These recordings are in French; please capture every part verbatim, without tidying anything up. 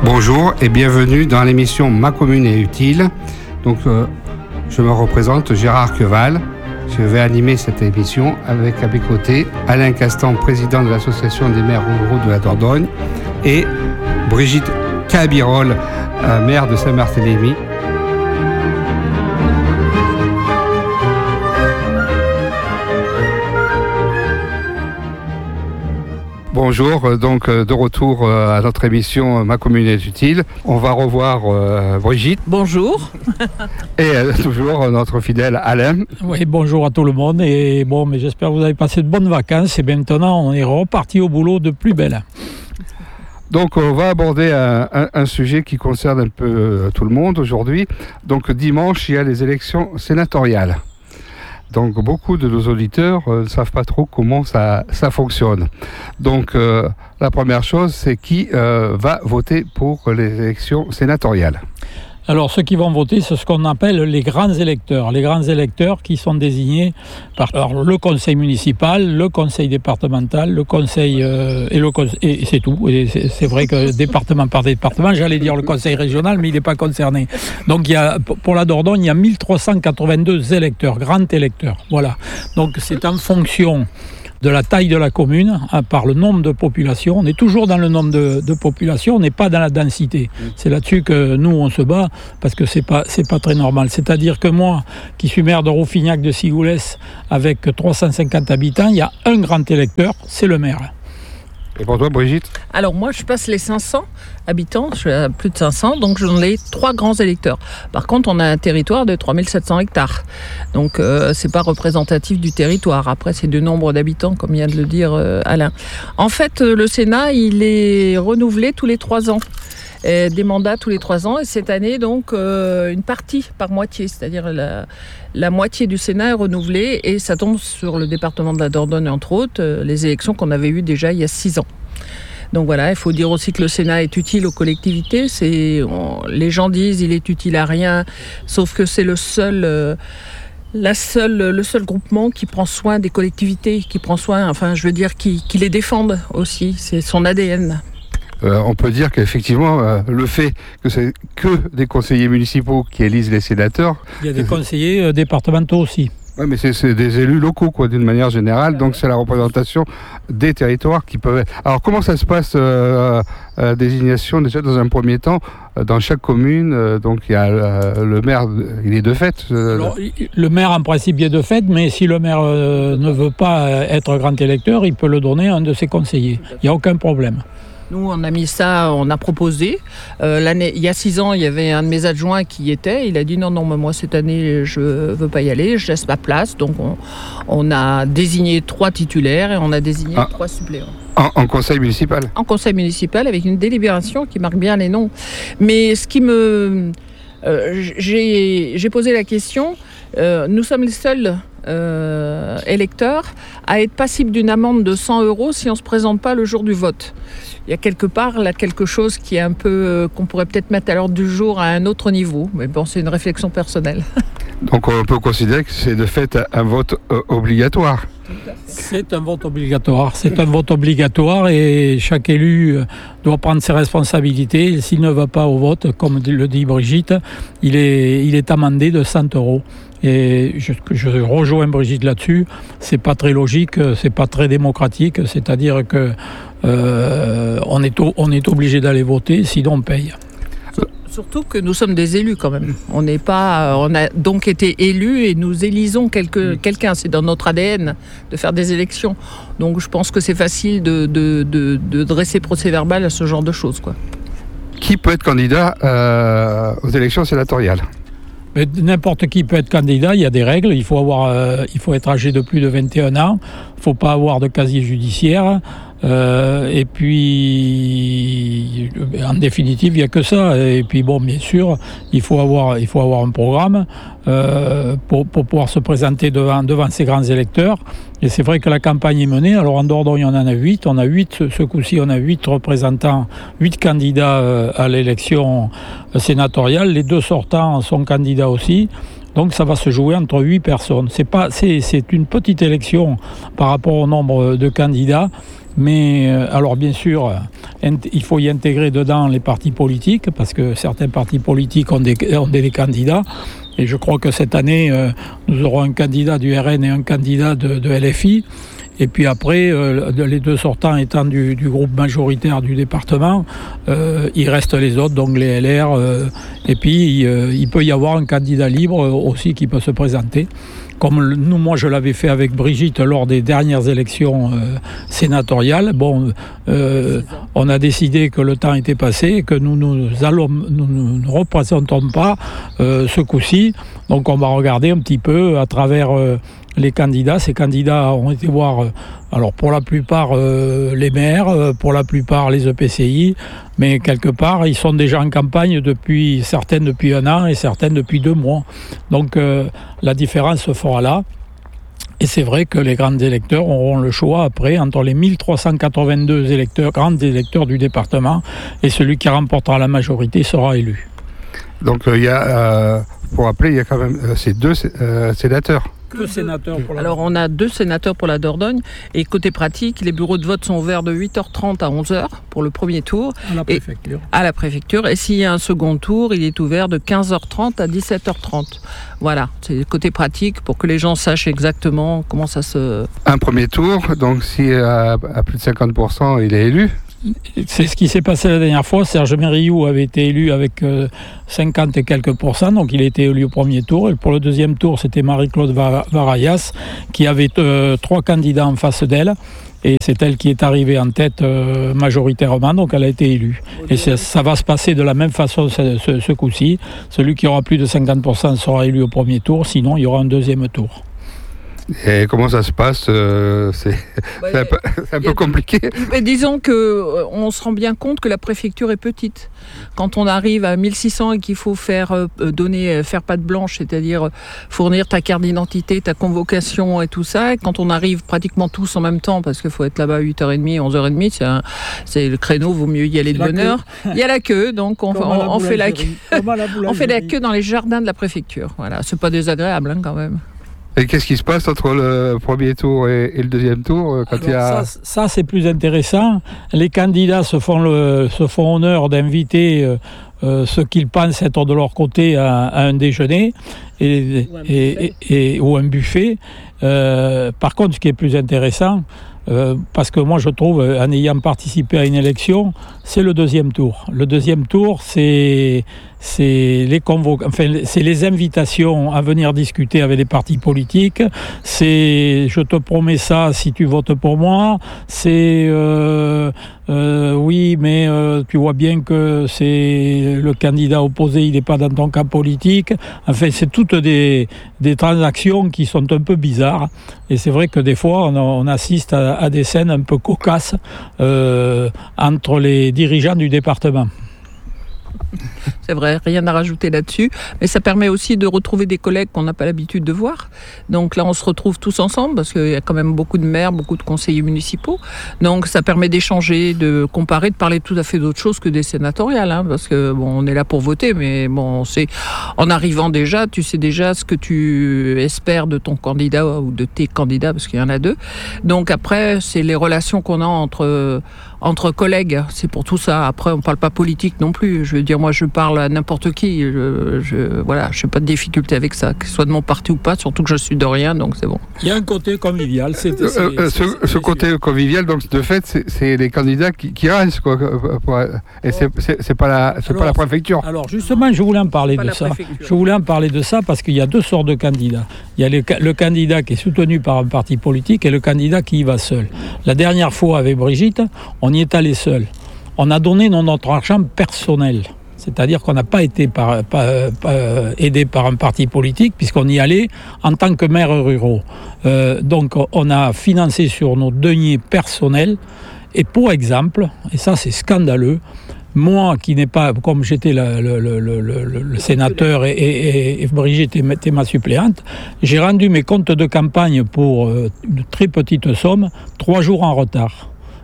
Bonjour et bienvenue dans l'émission Ma commune est utile. Donc, euh, je me représente Gérard Queval. Je vais animer cette émission avec à mes côtés Alain Castan, président de l'association des maires ruraux de la Dordogne, et Brigitte Cabirol, euh, maire de Saint-Barthélemy. Bonjour, donc de retour à notre émission Ma commune est utile. On va revoir euh, Brigitte. Bonjour. Et euh, toujours notre fidèle Alain. Oui, bonjour à tout le monde. Et bon, mais j'espère que vous avez passé de bonnes vacances. Et maintenant, on est reparti au boulot de plus belle. Donc on va aborder un, un, un sujet qui concerne un peu euh, tout le monde aujourd'hui. Donc dimanche, il y a les élections sénatoriales. Donc beaucoup de nos auditeurs euh, ne savent pas trop comment ça, ça fonctionne. Donc euh, la première chose, c'est qui euh, va voter pour les élections sénatoriales. Alors ceux qui vont voter, c'est ce qu'on appelle les grands électeurs. Les grands électeurs qui sont désignés par alors, le conseil municipal, le conseil départemental, le conseil euh, et le conseil, et c'est tout. Et c'est, c'est vrai que département par département, j'allais dire le conseil régional, mais il n'est pas concerné. Donc il y a, pour la Dordogne, il y a mille trois cent quatre-vingt-deux électeurs, grands électeurs. Voilà. Donc c'est en fonction de la taille de la commune, hein, par le nombre de population. On est toujours dans le nombre de, de population, on n'est pas dans la densité. C'est là-dessus que nous, on se bat, parce que c'est pas, c'est pas très normal. C'est-à-dire que moi, qui suis maire de Rouffignac de Sigoulès, avec trois cent cinquante habitants, il y a un grand électeur, c'est le maire. Et pour toi, Brigitte ? Alors moi, je passe les cinq cents habitants, je suis à plus de cinq cents, donc j'en ai trois grands électeurs. Par contre, on a un territoire de trois mille sept cents hectares. Donc euh, c'est pas représentatif du territoire. Après, c'est du nombre d'habitants, comme vient de le dire euh, Alain. En fait, euh, le Sénat, il est renouvelé tous les trois ans. Et des mandats tous les trois ans, et cette année, donc, euh, une partie par moitié, c'est-à-dire la, la moitié du Sénat est renouvelée, et ça tombe sur le département de la Dordogne, entre autres, euh, les élections qu'on avait eues déjà il y a six ans. Donc voilà, il faut dire aussi que le Sénat est utile aux collectivités. C'est, on, les gens disent qu'il est utile à rien, sauf que c'est le seul... Euh, La seule, le seul groupement qui prend soin des collectivités, qui prend soin, enfin je veux dire, qui, qui les défendent aussi, c'est son A D N. Euh, on peut dire qu'effectivement, euh, le fait que c'est que des conseillers municipaux qui élisent les sénateurs... Il y a des conseillers euh, départementaux aussi. Oui, mais c'est, c'est des élus locaux, quoi, d'une manière générale. Donc c'est la représentation des territoires qui peuvent... Alors comment ça se passe, euh, euh, désignation, déjà dans un premier temps, euh, dans chaque commune, euh, donc il y a euh, le maire, il est de fait euh, Alors, le maire en principe il est de fait, mais si le maire euh, ne veut pas être grand électeur, il peut le donner à un de ses conseillers. Il n'y a aucun problème. Nous, on a mis ça, on a proposé. Euh, l'année, il y a six ans, il y avait un de mes adjoints qui y était. Il a dit non, non, mais moi, cette année, je ne veux pas y aller, je laisse ma place. Donc, on, on a désigné trois titulaires et on a désigné ah, trois suppléants. En, en conseil municipal ? En conseil municipal, avec une délibération qui marque bien les noms. Mais ce qui me... Euh, j'ai, j'ai posé la question, euh, nous sommes les seuls... Euh, électeurs à être passible d'une amende de cent euros si on ne se présente pas le jour du vote. Il y a quelque part là quelque chose qui est un peu euh, qu'on pourrait peut-être mettre à l'ordre du jour à un autre niveau, mais bon, c'est une réflexion personnelle. Donc on peut considérer que c'est de fait un vote euh, obligatoire. C'est un vote obligatoire, c'est un vote obligatoire et chaque élu doit prendre ses responsabilités. S'il ne va pas au vote, comme le dit Brigitte, il est, il est amendé de cent euros. Et je, je rejoins Brigitte là-dessus, c'est pas très logique, c'est pas très démocratique, c'est-à-dire que euh, on est, on est obligé d'aller voter, sinon on paye. Surtout que nous sommes des élus quand même. On n'est pas, on a donc été élus et nous élisons quelque, quelqu'un. C'est dans notre A D N de faire des élections. Donc je pense que c'est facile de, de, de, de dresser procès-verbal à ce genre de choses, quoi. Qui peut être candidat euh, aux élections sénatoriales ? Mais n'importe qui peut être candidat, il y a des règles, il faut, avoir, euh, il faut être âgé de plus de vingt et un ans, il ne faut pas avoir de casier judiciaire, euh, et puis en définitive il n'y a que ça, et puis bon bien sûr il faut avoir, il faut avoir un programme euh, pour, pour pouvoir se présenter devant, devant ces grands électeurs, et c'est vrai que la campagne est menée, alors en Dordogne on en a huit, on a huit, ce coup-ci on a huit représentants, huit candidats euh, à l'élection sénatoriale, les deux sortants sont candidats aussi. Donc ça va se jouer entre huit personnes. C'est pas, c'est, c'est une petite élection par rapport au nombre de candidats, Mais euh, alors bien sûr, int- il faut y intégrer dedans les partis politiques, parce que certains partis politiques ont des, ont des candidats. Et je crois que cette année, euh, nous aurons un candidat du R N et un candidat de, de L F I. Et puis après, euh, les deux sortants étant du, du groupe majoritaire du département, euh, il reste les autres, donc les L R. Euh, et puis, euh, il peut y avoir un candidat libre aussi qui peut se présenter. Comme le, nous, moi, je l'avais fait avec Brigitte lors des dernières élections euh, sénatoriales. Bon, euh, on a décidé que le temps était passé, que nous nous allons, nous, nous ne représentons pas euh, ce coup-ci. Donc, on va regarder un petit peu à travers euh, les candidats. Ces candidats ont été voir, euh, alors pour la plupart euh, les maires, euh, pour la plupart les E P C I, mais quelque part ils sont déjà en campagne depuis, certaines depuis un an et certaines depuis deux mois. Donc euh, la différence se fera là. Et c'est vrai que les grands électeurs auront le choix après entre les mille trois cent quatre-vingt-deux électeurs, grands électeurs du département, et celui qui remportera la majorité sera élu. Donc il euh, y a, euh, pour rappeler, il y a quand même euh, ces deux euh, sénateurs. Deux sénateurs pour la Alors on a deux sénateurs pour la Dordogne, et côté pratique, les bureaux de vote sont ouverts de huit heures trente à onze heures pour le premier tour. À la préfecture. Et, à la préfecture. Et s'il y a un second tour, il est ouvert de quinze heures trente à dix-sept heures trente. Voilà, c'est le côté pratique pour que les gens sachent exactement comment ça se... Un premier tour, donc si à, à plus de cinquante pour cent il est élu. C'est ce qui s'est passé la dernière fois. Serge Mériou avait été élu avec euh, cinquante et quelques pourcents, donc il a été élu au premier tour. Et pour le deuxième tour, c'était Marie-Claude Varayas qui avait euh, trois candidats en face d'elle. Et c'est elle qui est arrivée en tête euh, majoritairement, donc elle a été élue. Et ça, ça va se passer de la même façon ce, ce, ce coup-ci. Celui qui aura plus de cinquante pour cent sera élu au premier tour, sinon il y aura un deuxième tour. Et comment ça se passe euh, C'est bah, c'est un, peu, c'est un peu compliqué. Mais disons qu'on euh, se rend bien compte que la préfecture est petite. Quand on arrive à mille six cents et qu'il faut faire euh, donner, faire patte blanche, c'est-à-dire fournir ta carte d'identité, ta convocation et tout ça, et quand on arrive pratiquement tous en même temps, parce qu'il faut être là-bas à huit heures trente, onze heures trente, c'est, un, c'est le créneau, vaut mieux y aller de bonne heure. Il y a la queue, donc on, on, on fait la queue. On fait la queue dans les jardins de la préfecture. Voilà, c'est pas désagréable hein, quand même. Et qu'est-ce qui se passe entre le premier tour et, et le deuxième tour quand Alors il y a... ça, ça, c'est plus intéressant. Les candidats se font, le, se font honneur d'inviter euh, euh, ceux qu'ils pensent être de leur côté à, à un déjeuner et, ou, un et, et, et, ou un buffet. Euh, par contre, ce qui est plus intéressant, euh, parce que moi je trouve, en ayant participé à une élection, c'est le deuxième tour. Le deuxième tour, c'est... C'est les, convo- enfin, c'est les invitations à venir discuter avec les partis politiques. C'est je te promets ça si tu votes pour moi. C'est euh, euh, oui, mais euh, tu vois bien que c'est le candidat opposé, il n'est pas dans ton camp politique. Enfin, c'est toutes des, des transactions qui sont un peu bizarres. Et c'est vrai que des fois, on, on assiste à, à des scènes un peu cocasses euh, entre les dirigeants du département. C'est vrai, rien à rajouter là-dessus. Mais ça permet aussi de retrouver des collègues qu'on n'a pas l'habitude de voir. Donc là, on se retrouve tous ensemble parce qu'il y a quand même beaucoup de maires, beaucoup de conseillers municipaux. Donc ça permet d'échanger, de comparer, de parler tout à fait d'autre chose que des sénatoriales. Hein, parce que bon, on est là pour voter, mais bon, on sait, en arrivant déjà, tu sais déjà ce que tu espères de ton candidat ou de tes candidats, parce qu'il y en a deux. Donc après, c'est les relations qu'on a entre... entre collègues, c'est pour tout ça. Après, on ne parle pas politique non plus. Je veux dire, moi, je parle à n'importe qui. Je, je, voilà, je n'ai pas de difficulté avec ça, que ce soit de mon parti ou pas, surtout que je suis de rien, donc c'est bon. Il y a un côté convivial. C'est, c'est, euh, euh, c'est, ce c'est, ce côté c'est... convivial, donc de fait, c'est, c'est les candidats qui, qui restent, quoi. Pour, et c'est, c'est, c'est, pas la, c'est alors, pas la préfecture. Alors, justement, je voulais en parler de ça. Je voulais en parler de ça parce qu'il y a deux sortes de candidats. Il y a le, le candidat qui est soutenu par un parti politique et le candidat qui y va seul. La dernière fois, avec Brigitte, on y est allé seul. On a donné notre argent personnel, c'est-à-dire qu'on n'a pas été par, par, par, aidé par un parti politique puisqu'on y allait en tant que maire ruraux. Euh, donc on a financé sur nos deniers personnels et pour exemple, et ça c'est scandaleux, moi qui n'ai pas, comme j'étais le, le, le, le, le sénateur et, et, et Brigitte était ma suppléante, j'ai rendu mes comptes de campagne pour euh, une très petite somme, trois jours en retard.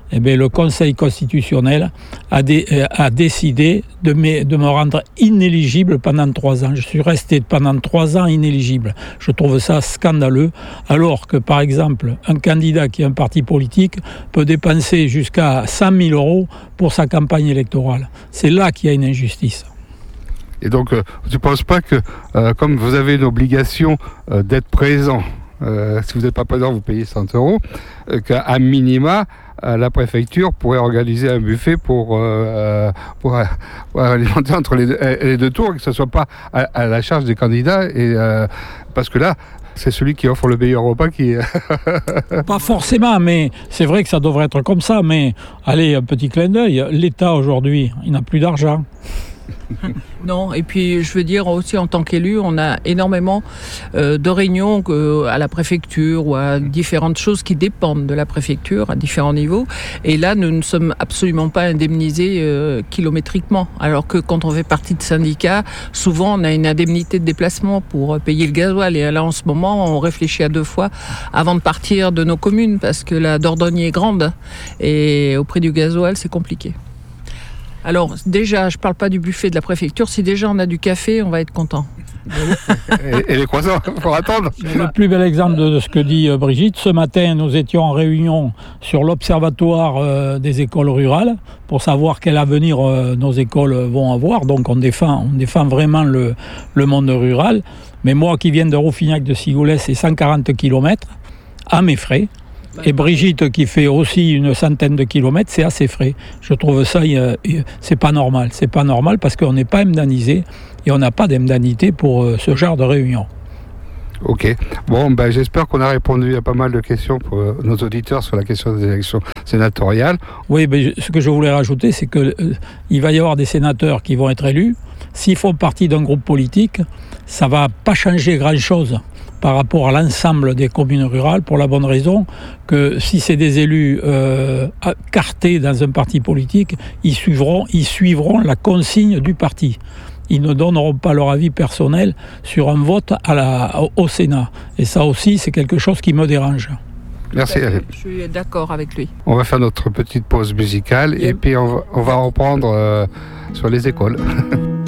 eh bien, le Conseil constitutionnel a, dé, a décidé de me, de me rendre inéligible pendant trois ans. Je suis resté pendant trois ans inéligible. Je trouve ça scandaleux, alors que, par exemple, un candidat qui a un parti politique peut dépenser jusqu'à cent mille euros pour sa campagne électorale. C'est là qu'il y a une injustice. Et donc, euh, tu ne penses pas que, euh, comme vous avez une obligation euh, d'être présent, euh, si vous n'êtes pas présent, vous payez cent euros, euh, qu'à minima, euh, la préfecture pourrait organiser un buffet pour, euh, pour, euh, pour alimenter entre les deux, les deux tours, et que ce ne soit pas à, à la charge des candidats, et, euh, parce que là, c'est celui qui offre le meilleur repas qui... Pas forcément, mais c'est vrai que ça devrait être comme ça, mais allez, un petit clin d'œil, l'État aujourd'hui, il n'a plus d'argent. Non, et puis je veux dire aussi en tant qu'élu, on a énormément euh, de réunions euh, à la préfecture ou à différentes choses qui dépendent de la préfecture à différents niveaux. Et là, nous ne sommes absolument pas indemnisés euh, kilométriquement. Alors que quand on fait partie de syndicats, souvent on a une indemnité de déplacement pour payer le gasoil. Et là, en ce moment, on réfléchit à deux fois avant de partir de nos communes parce que la Dordogne est grande et au prix du gasoil, c'est compliqué. Alors déjà, je ne parle pas du buffet de la préfecture. Si déjà on a du café, on va être content. et, et les croissants, il faut attendre. Le plus bel exemple de ce que dit Brigitte, ce matin, nous étions en réunion sur l'observatoire euh, des écoles rurales pour savoir quel avenir euh, nos écoles vont avoir. Donc on défend, on défend vraiment le, le monde rural. Mais moi qui viens de Rouffignac de Sigoulet, c'est cent quarante kilomètres à mes frais. Et Brigitte qui fait aussi une centaine de kilomètres, c'est assez frais. Je trouve ça, euh, c'est pas normal. C'est pas normal parce qu'on n'est pas indemnisé et on n'a pas d'indemnité pour euh, ce genre de réunion. Ok. Bon, ben, j'espère qu'on a répondu à pas mal de questions pour euh, nos auditeurs sur la question des élections sénatoriales. Oui, ben, ce que je voulais rajouter, c'est qu'il euh, va y avoir des sénateurs qui vont être élus. S'ils font partie d'un groupe politique, ça ne va pas changer grand-chose par rapport à l'ensemble des communes rurales, pour la bonne raison que si c'est des élus euh, cartés dans un parti politique, ils suivront, ils suivront la consigne du parti. Ils ne donneront pas leur avis personnel sur un vote à la, au Sénat. Et ça aussi, c'est quelque chose qui me dérange. Merci. Je suis d'accord avec lui. On va faire notre petite pause musicale et, et puis on va, on va reprendre euh, sur les écoles.